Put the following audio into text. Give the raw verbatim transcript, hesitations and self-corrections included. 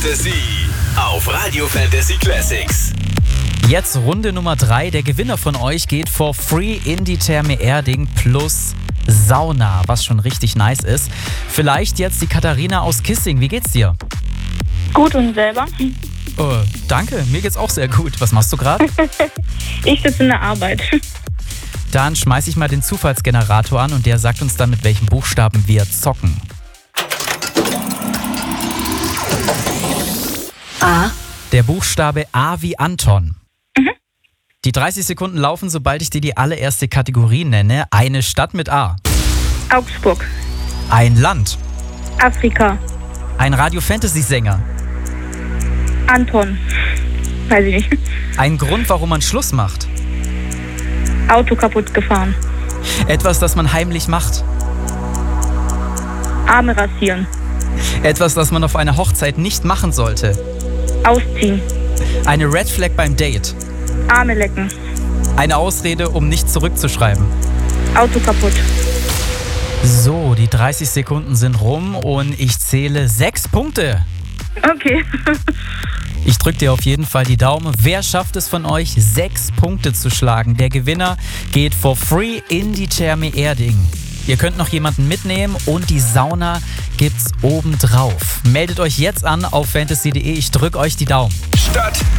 Fantasy auf Radio Fantasy Classics. Jetzt Runde Nummer drei. Der Gewinner von euch geht for free in die Therme Erding plus Sauna, was schon richtig nice ist. Vielleicht jetzt die Katharina aus Kissing. Wie geht's dir? Gut, und selber? Oh, danke, mir geht's auch sehr gut. Was machst du gerade? Ich sitze in der Arbeit. Dann schmeiß ich mal den Zufallsgenerator an und der sagt uns dann, mit welchen Buchstaben wir zocken. A. Der Buchstabe A wie Anton. Mhm. Die dreißig Sekunden laufen, sobald ich dir die allererste Kategorie nenne. Eine Stadt mit A. Augsburg. Ein Land. Afrika. Ein Radio-Fantasy-Sänger. Anton. Weiß ich nicht. Ein Grund, warum man Schluss macht. Auto kaputt gefahren. Etwas, das man heimlich macht. Arme rasieren. Etwas, das man auf einer Hochzeit nicht machen sollte. Ausziehen. Eine Red Flag beim Date. Arme lecken. Eine Ausrede, um nicht zurückzuschreiben. Auto kaputt. So, die dreißig Sekunden sind rum und ich zähle sechs Punkte. Okay. Ich drücke dir auf jeden Fall die Daumen. Wer schafft es von euch, sechs Punkte zu schlagen? Der Gewinner geht for free in die Therme Erding. Ihr könnt noch jemanden mitnehmen und die Sauna gibt's obendrauf. Meldet euch jetzt an auf fantasy punkt de. Ich drücke euch die Daumen. Stadt,